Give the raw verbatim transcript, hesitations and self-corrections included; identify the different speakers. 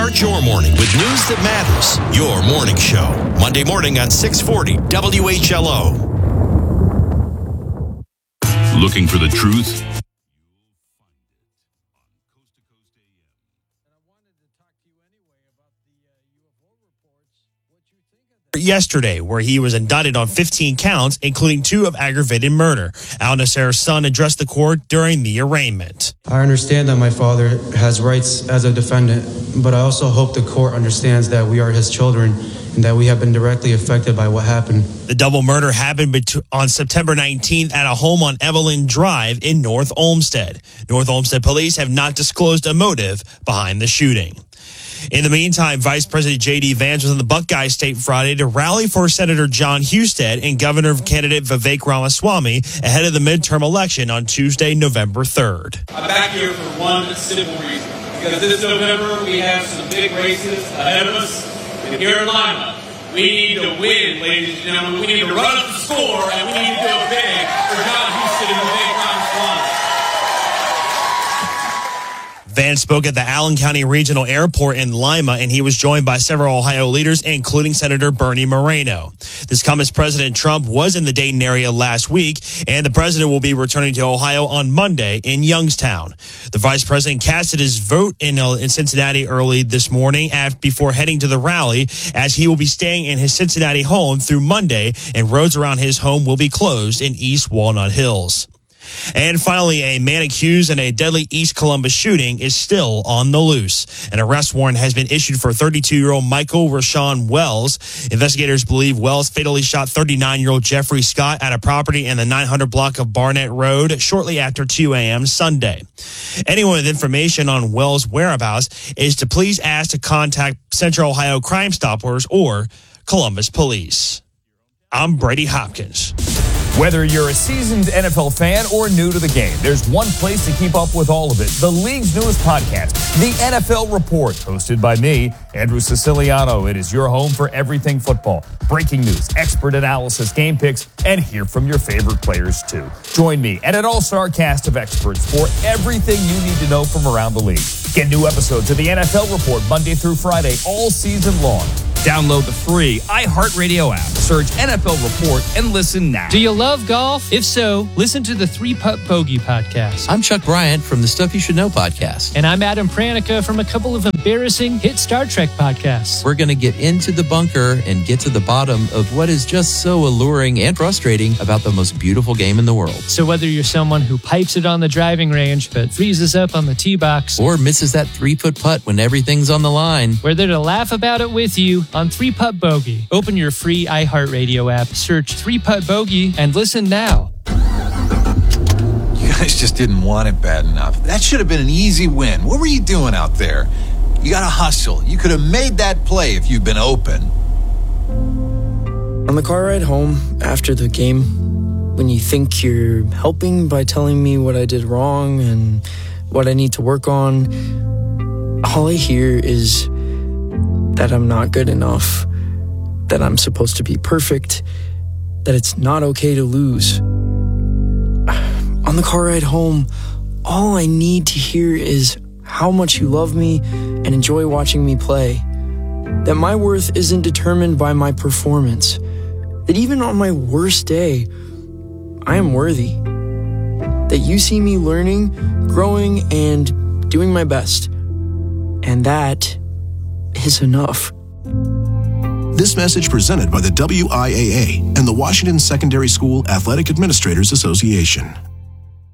Speaker 1: Start your morning with news that matters. Your morning show. Monday morning on six forty W H L O.
Speaker 2: Looking for the truth?
Speaker 3: Yesterday, where he was indicted on fifteen counts, including two of aggravated murder. Al Nasser's son addressed the court during the arraignment.
Speaker 4: I understand that my father has rights as a defendant, but I also hope the court understands that we are his children and that we have been directly affected by what happened.
Speaker 3: The double murder happened bet- on September nineteenth at a home on Evelyn Drive in North Olmsted. North Olmsted police have not disclosed a motive behind the shooting. In the meantime, Vice President J D. Vance was in the Buckeye State Friday to rally for Senator John Husted and Governor candidate Vivek Ramaswamy ahead of the midterm election on Tuesday, November third.
Speaker 5: I'm back here for one simple reason. Because this November, we have some big races ahead of us. And here in Lima, we need to win, ladies and gentlemen. We need to run up the score, and we need to do it big for John Husted and Vivek Ramaswamy.
Speaker 3: Vance spoke at the Allen County Regional Airport in Lima, and he was joined by several Ohio leaders, including Senator Bernie Moreno. This comes as President Trump was in the Dayton area last week, and the president will be returning to Ohio on Monday in Youngstown. The vice president casted his vote in, uh, in Cincinnati early this morning after, before heading to the rally, as he will be staying in his Cincinnati home through Monday, and roads around his home will be closed in East Walnut Hills. And finally, a man accused in a deadly East Columbus shooting is still on the loose. An arrest warrant has been issued for thirty-two-year-old Michael Rashawn Wells. Investigators believe Wells fatally shot thirty-nine-year-old Jeffrey Scott at a property in the nine hundred block of Barnett Road shortly after two a.m. Sunday. Anyone with information on Wells' whereabouts is to please ask to contact Central Ohio Crime Stoppers or Columbus Police. I'm Brady Hopkins.
Speaker 6: Whether you're a seasoned N F L fan or new to the game, there's one place to keep up with all of it. The league's newest podcast, The N F L Report, hosted by me, Andrew Siciliano. It is your home for everything football. Breaking news, expert analysis, game picks, and hear from your favorite players, too. Join me and an all-star cast of experts for everything you need to know from around the league. Get new episodes of The N F L Report Monday through Friday all season long. Download the free iHeartRadio app. Search N F L Report and listen now.
Speaker 7: Do you love golf? If so, listen to the Three Putt Bogey podcast.
Speaker 8: I'm Chuck Bryant from the Stuff You Should Know podcast.
Speaker 7: And I'm Adam Pranica from a couple of embarrassing hit Star Trek podcasts.
Speaker 8: We're going to get into the bunker and get to the bottom of what is just so alluring and frustrating about the most beautiful game in the world.
Speaker 7: So whether you're someone who pipes it on the driving range but freezes up on the tee box,
Speaker 8: or misses that three-foot putt when everything's on the line,
Speaker 7: we're there to laugh about it with you on Three Putt Bogey. Open your free iHeartRadio app, search Three Putt Bogey, and listen now.
Speaker 9: You guys just didn't want it bad enough. That should have been an easy win. What were you doing out there? You got to hustle. You could have made that play if you'd been open.
Speaker 10: On the car ride home after the game, when you think you're helping by telling me what I did wrong and what I need to work on, all I hear is that I'm not good enough, that I'm supposed to be perfect, that it's not okay to lose. On the car ride home, all I need to hear is how much you love me and enjoy watching me play, that my worth isn't determined by my performance, that even on my worst day, I am worthy, that you see me learning, growing, and doing my best, and that is enough.
Speaker 11: This message presented by the W I A A and the Washington Secondary School Athletic Administrators Association.